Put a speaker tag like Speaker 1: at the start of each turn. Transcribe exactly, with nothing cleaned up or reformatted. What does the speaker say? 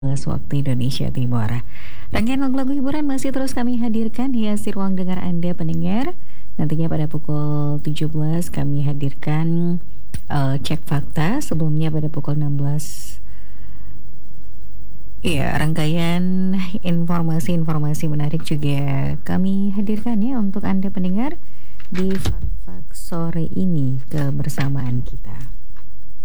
Speaker 1: Waktu Indonesia Timur. Rangkaian lagu-lagu hiburan masih terus kami hadirkan hiasi ruang dengar Anda pendengar. Nantinya pada pukul tujuh belas kami hadirkan uh, cek fakta. Sebelumnya pada pukul enam belas ya, rangkaian informasi-informasi menarik juga kami hadirkan ya untuk Anda pendengar di Fak-Fak sore ini kebersamaan kita.